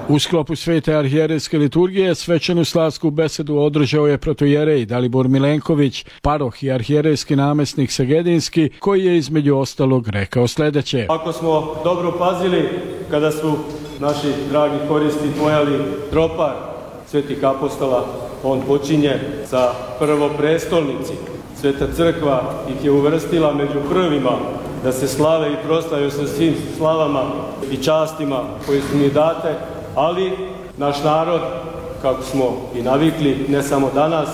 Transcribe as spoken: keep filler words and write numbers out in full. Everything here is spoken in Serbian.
U sklopu svete arhijerejske liturgije svečanu slavsku besedu održao je protojerej Dalibor Milenković, paroh i arhijerejski namjesnik Segedinski, koji je između ostalog rekao sljedeće. Ako smo dobro pazili, kada su naši dragi koristi pojali tropar svetih apostola, on počinje sa prvoprestolnici. Sveta crkva ih je uvrstila među prvima da se slave i proslave sa svim slavama i častima koje su mi date, ali naš narod, kako smo i navikli, ne samo danas,